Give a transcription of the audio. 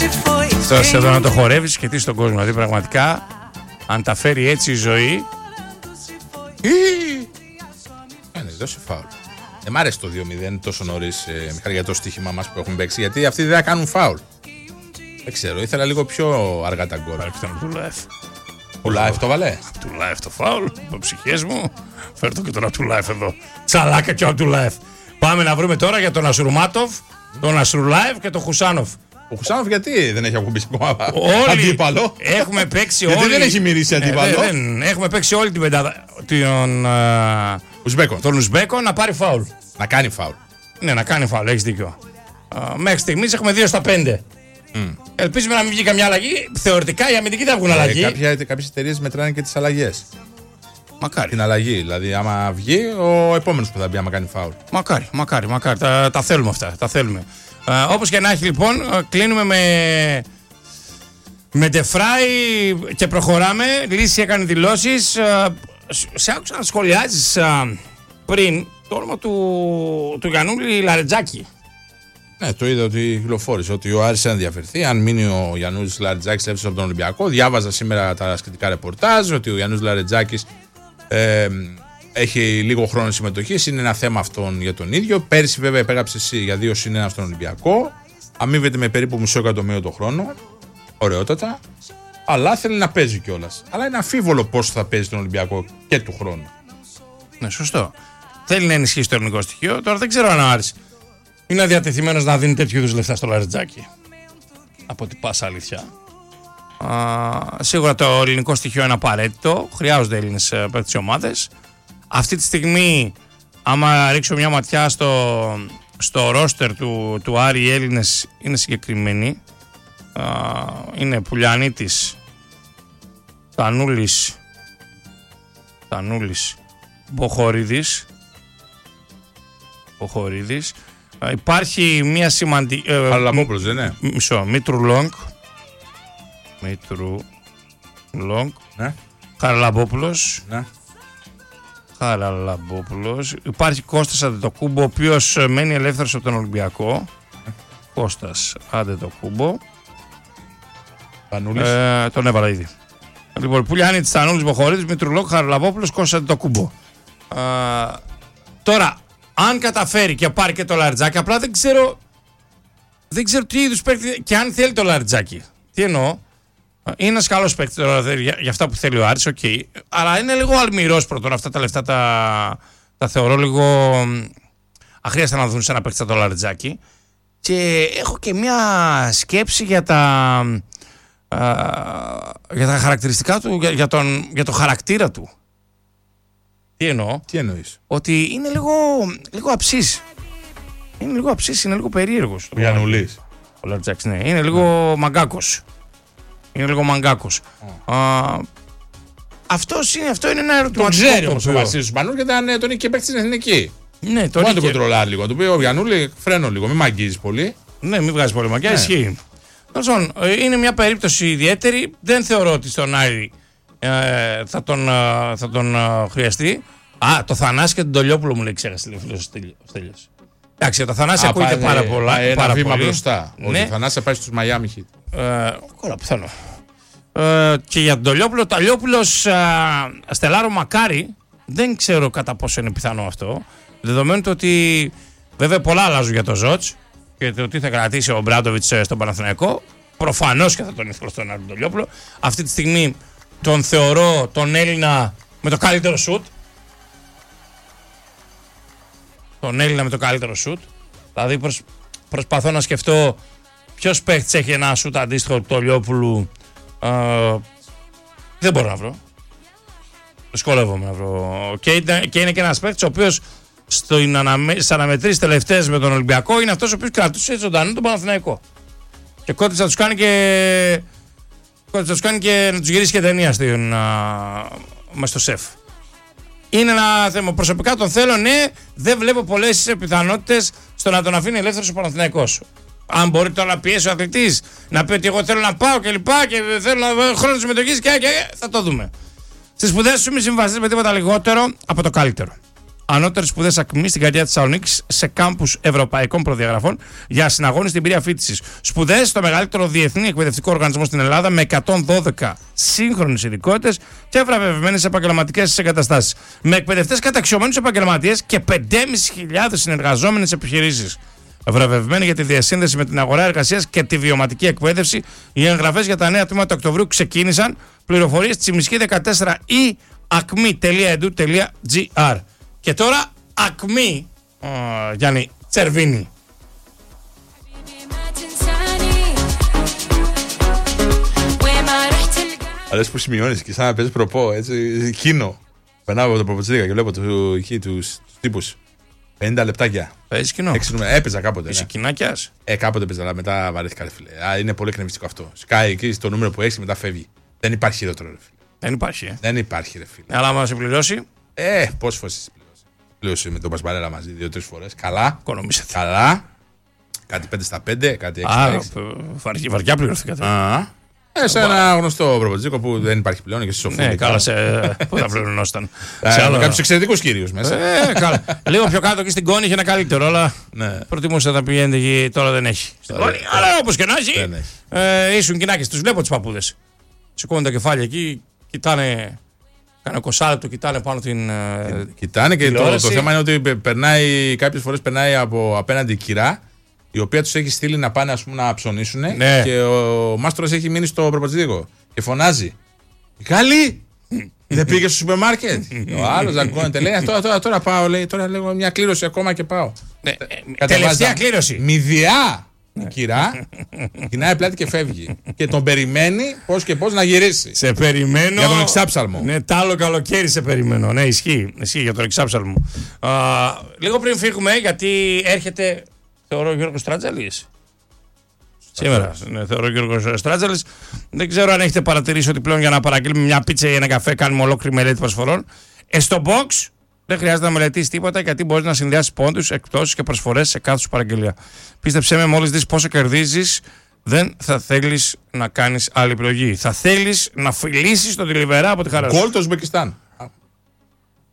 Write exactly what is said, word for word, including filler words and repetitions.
Τώρα εδώ να το χορεύεις και τι στον κόσμο. Δηλαδή πραγματικά αν τα φέρει έτσι η ζωή. Κάνε, δώσε φάουλ. Δεν μ' άρεσε το δύο μηδέν τόσο νωρίς, ε, Μιχάλη, για το στοίχημα μας που έχουν παίξει. Γιατί αυτοί δεν θα κάνουν φάουλ. Δεν ξέρω, ήθελα λίγο πιο αργά τα γκολ. Ο Λάιφ το βαλέ. Του Λάιφ το φάουλ, το ψυχές μου. Φέρ' το και τον Αμπτουλάιφ εδώ. Τσαλάκα και ο Αμπτουλάιφ. Πάμε να βρούμε τώρα για τον Ασουρμάτοφ, τον Ασρουλάιφ και τον Χουσάνοφ. Ο Χουσάνοφ γιατί δεν έχει ακουμπήσει ακόμα όλοι αντίπαλο. Έχουμε παίξει γιατί όλοι. δεν έχει μυρίσει αντίπαλο. Ε, δεν, έχουμε παίξει όλη την πεντάδα των Ουσμπέκων. Τον Ουσμπέκων να πάρει φάουλ. Να κάνει φάουλ. Ναι, να κάνει φάουλ, έχεις δίκιο. Uh, μέχρι στιγμής έχουμε δύο στα πέντε. Mm. Ελπίζουμε να μην βγει καμιά αλλαγή. Θεωρητικά οι αμυντικοί θα βγουν αλλαγή. Ε, Κάποιες εταιρείες μετράνε και τις αλλαγές. Μακάρι. Την αλλαγή. Δηλαδή, άμα βγει, ο επόμενος που θα μπει, άμα κάνει φάουλ. Μακάρι, μακάρι, μακάρι. Τα, τα θέλουμε αυτά. Τα θέλουμε. Uh, όπως και να έχει, λοιπόν, uh, κλείνουμε με. Με Ντεφράι και προχωράμε. Λύση έκανε δηλώσεις. Uh, σε άκουσα να σχολιάζεις uh, πριν το όνομα του, του Γιαννούλη Λαρετζάκη. Ναι, το είδα ότι κυκλοφόρησε, ότι ο Άρης ενδιαφερθεί. Αν μείνει ο Γιαννούλης Λαρετζάκης ελεύθερος από τον Ολυμπιακό. Διάβαζα σήμερα τα σχετικά ρεπορτάζ ότι ο Γιαννούλης Λαρετζάκης ε, έχει λίγο χρόνο συμμετοχής. Είναι ένα θέμα αυτόν για τον ίδιο. Πέρσι, βέβαια, υπέγραψε εσύ για δύο συν ένα στον Ολυμπιακό. Αμείβεται με περίπου μισό εκατομμύριο το χρόνο. Ωραιότατα. Αλλά θέλει να παίζει κιόλας. Αλλά είναι αμφίβολο πώς θα παίζει τον Ολυμπιακό και του χρόνου. Ναι, σωστό. Θέλει να ενισχύσει το ελληνικό στοιχείο. Τώρα δεν ξέρω αν ο Άρης είναι διατεθειμένος να δίνει τέτοιου είδους λεφτά στο Λαρετζάκι. Από την πάσα αλήθεια. Α, σίγουρα το ελληνικό στοιχείο είναι απαραίτητο. Χρειάζονται Έλληνες παίκτες ομάδες. Αυτή τη στιγμή, άμα ρίξω μια ματιά στο, στο ρόστερ του, του Άρη, οι Έλληνες είναι συγκεκριμένοι. Α, είναι Πουλιανίτης, Τανούλης, Τανούλης, Μποχορίδης, Μποχορίδης. Υπάρχει μια σημαντική. Χαραλαμπόπουλος, δεν είναι. Μισό. Μήτρου Λόγκ. Μήτρου Λόγκ. Ναι. Χαραλαμπόπουλος. Ναι. Χαραλαμπόπουλος. Υπάρχει Κώστας Αντετοκούμπο, ο οποίος μένει ελεύθερος από τον Ολυμπιακό. Ναι. Κώστας Αντετοκούμπο. Τανούλης. Ε, τον έβαλα ήδη. Λοιπόν, Πουλιάννη, Τανούλης, Μποχορίδης, Μήτρου Λόγκ, Χαραλαμπόπουλος, Κώστας Αντετοκούμπο. Ε, τώρα. Αν καταφέρει και πάρει και το Λαρετζάκι, απλά δεν ξέρω, δεν ξέρω τι είδους παίκτη και αν θέλει το Λαρετζάκι. Τι εννοώ, είναι ένας καλός παίκτης τώρα για, για αυτά που θέλει ο Άρης, okay. Αλλά είναι λίγο αλμυρός πρώτον. Αυτά τα λεφτά τα, τα θεωρώ λίγο αχρίαστα να δουν σε ένα παίκτη σαν το Λαρετζάκι. Και έχω και μια σκέψη για τα, α, για τα χαρακτηριστικά του, για, για, τον, για το χαρακτήρα του. Τι εννοώ, Τι εννοείς? ότι είναι λίγο, λίγο αψής. Είναι λίγο αψής, είναι λίγο περίεργος. Ο Γιαννουλής. Ο Λαρετζάκης, ναι. Είναι λίγο μαγκάκος. Είναι λίγο μαγκάκος. Oh. Α, αυτός είναι, αυτό είναι ένα ερωτηματικό. Το ξέρει όμως ο Βασίλης Σπανούς γιατί τον είχε και παίξει στην εθνική. Ναι, τον είχε. Μόνο τον κοντρολάρει λίγο. Του πει ο Γιαννούλη, φρένο λίγο, μην μαγγίζεις πολύ. Ναι, μην βγάζεις πολύ μαγκιά, ναι. Ισχύει. Λοιπόν, είναι μια περίπτωση ιδιαίτερη. Δεν θεωρώ ότι στον Άρη ε, θα τον, θα τον ε, χρειαστεί. Α, το Θανάση και τον Τολιόπουλο μου λέει, ξέχασε λίγο φίλος ο Στέλιος. Εντάξει, το Θανάση ακούγεται πάρα πολλά. Ένα πάρα βήμα πολύ. Μπροστά. Ναι. Ότι ο Θανάσης θα πάει στους Miami Heat. Ε, Κόλλα, πιθανό. Ε, και για τον Τολιόπουλο, ο Τολιόπουλος Στελάρο μακάρι, δεν ξέρω κατά πόσο είναι πιθανό αυτό. Δεδομένου του ότι βέβαια πολλά αλλάζουν για τον Ζότς και το τι θα κρατήσει ο Μπράντοβιτς στον Παναθηναϊκό. Προφανώς και θα τον ήθελα στον Άρη Τολιόπουλο. Αυτή τη στιγμή τον θεωρώ τον Έλληνα με το καλύτερο σουτ. Τον Έλληνα με το καλύτερο σουτ. Δηλαδή προσ, προσπαθώ να σκεφτώ ποιος παίχτης έχει ένα σουτ αντίστοιχο του Τολιόπουλου. Ε, δεν μπορώ να βρω. Δυσκολεύομαι να βρω. Και είναι και, είναι και ένας παίχτης ο οποίος στις αναμετρήσεις τελευταίες με τον Ολυμπιακό είναι αυτός ο οποίος κρατούσε ζωντανό τον Παναθηναϊκό. Και κόντισε να τους κάνει και, να τους κάνει και να τους γυρίσει και ταινία στην, μες στο σεφ. Είναι ένα θέμα. Προσωπικά τον θέλω, ναι. Δεν βλέπω πολλές πιθανότητες στο να τον αφήνει ελεύθερος ο Παναθηναϊκός. Αν μπορεί τώρα να πιέσει ο αθλητής, να πει ότι εγώ θέλω να πάω και λοιπά και θέλω να χρόνο συμμετοχής και, και θα το δούμε. Στις σπουδές σου μη συμβαστείς με τίποτα λιγότερο από το καλύτερο. ανώτερες σπουδές ΑΚΜΗ στην καρδιά της Θεσσαλονίκης σε κάμπους ευρωπαϊκών προδιαγραφών για συναγώνιστη εμπειρία φοιτησης. Σπουδές στο μεγαλύτερο διεθνή εκπαιδευτικό οργανισμό στην Ελλάδα με εκατόν δώδεκα σύγχρονες ειδικότητες και βραβευμένες επαγγελματικές εγκαταστάσεις. Με εκπαιδευτές καταξιωμένους επαγγελματίες και πεντέμισι χιλιάδες συνεργαζόμενες επιχειρήσεις. Βραβευμένοι για τη διασύνδεση με την αγορά εργασίας και τη βιωματική εκπαίδευση. Οι εγγραφές για τα νέα τμήματα Οκτωβρίου ξεκίνησαν. Πληροφορίες Τσιμισκή δεκατέσσερα ή ακμή τελεία ed τελεία gr. Και τώρα ακμή, uh, Γιάννη Τσερβίνη. Αρέσει που σημειώνεις και σαν να παίζεις προπό, έτσι, κίνο. Περνάω από το προποτσίδικα και βλέπω του, εκεί, τους τύπους. πενήντα λεπτάκια. Παίζεις κοινό. Έπαιζα κάποτε. Είσαι Ναι. κοινάκιας. Ε, κάποτε παίζα, αλλά μετά βαρέθηκα, ρε φίλε. Α, είναι πολύ εκνευριστικό αυτό. Σκάει εκεί στο νούμερο που έχεις και μετά φεύγει. Δεν υπάρχει χειρότερο, ρε φίλε. Δεν υπάρχει, ε. Δεν υπάρχει, ρε φίλε. Αλλά άμα σε πληρώσει, Ε, πόσες φορές είσαι πλήρωσε. Πλήρωσε με τον Πασπαρέλα μαζί, δύο-τρεις φορές. Καλά. οικονομήσατε. Καλά. Κάτι πέντε στα πέντε, κάτι έξι Α, στα έξι. βαριά, βαριά πληρωθήκατε. Α, ε, σε ένα γνωστό προποτζίκο που δεν υπάρχει πλέον και στη Σοφία. Ναι, καλά, σε. Πού θα πληρωνόσταν. Σε άλλο... κάποιους εξαιρετικούς κυρίους μέσα. Ε, καλά. Λίγο πιο κάτω και στην Κόνη είχε ένα καλύτερο, αλλά Ναι. προτιμούσα να πηγαίνετε εκεί, τώρα δεν έχει. Στην Κόνη, αλλά όπως και να έχει, Δεν έχει. ε, ήσουν κοινάκες. Τους βλέπω τους παππούδες. Σηκώνουν τα κεφάλια εκεί, κοιτάνε. Κάνε είκοσι κοιτάνε πάνω την. ε, Κοιτάνε και το, το τηλεόραση. θέμα είναι ότι περνάει, κάποιες φορές περνάει από απέναντι κυρά, η οποία τους έχει στείλει να πάνε, ας πούμε, να ψωνίσουν, Ναι. και ο μάστορας έχει μείνει στο προποτζίδικο και φωνάζει. Καλή! Δεν πήγε στο σούπερ μάρκετ. Ο άλλος δαγκώνεται, λέει, τώρα, τώρα, τώρα πάω, λέει, τώρα λέγω μια κλήρωση ακόμα και πάω. ναι, ε, Κατεβάζει τελευταία τα- κλήρωση. Μηδιά η κυρά, κοινάει πλάτη και φεύγει. Και τον περιμένει πώς και πώς να γυρίσει. Σε περιμένω. Για τον εξάψαλμο. Ναι, τ' άλλο καλοκαίρι σε περιμένω. Ναι, ισχύει. Ισχύει για τον εξάψαλμο. Α, λίγο πριν φύγουμε, γιατί έρχεται. Θεωρώ ο Γιώργος Τράτζαλης. Σήμερα. Ναι, θεωρώ ο Γιώργος Τράτζαλης. Δεν ξέρω αν έχετε παρατηρήσει ότι πλέον για να παραγγείλουμε μια πίτσα ή ένα καφέ κάνουμε ολόκληρη μελέτη προσφορών. Ε, στο box δεν χρειάζεται να μελετήσει τίποτα, γιατί μπορεί να συνδυάσει πόντους, εκπτώσεις και προσφορές σε κάθε σου παραγγελία. Πίστεψέ με, μόλις δεις πόσο κερδίζεις, δεν θα θέλεις να κάνεις άλλη επιλογή. Θα θέλεις να φιλήσεις τον τηλεβερά από τη χαρά σου. Γκολ το Ουσμπεκιστάν.